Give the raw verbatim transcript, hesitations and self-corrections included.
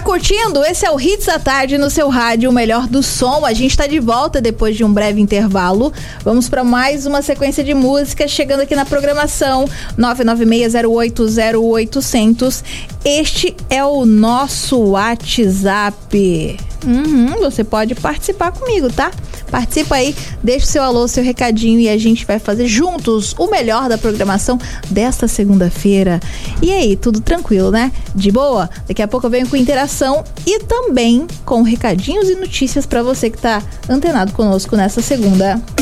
curtindo? Esse é o Hits à Tarde no seu rádio, o melhor do som. A gente está de volta depois de um breve intervalo. Vamos para mais uma sequência de músicas chegando aqui na programação nove nove seis zero oito zero oito zero zero. Este é o nosso WhatsApp. Uhum, você pode participar comigo, tá? Participa aí, deixa o seu alô, seu recadinho e a gente vai fazer juntos o melhor da programação desta segunda-feira. E aí, tudo tranquilo, né? De boa? Daqui a pouco eu venho com interação e também com recadinhos e notícias para você que tá antenado conosco nessa segunda.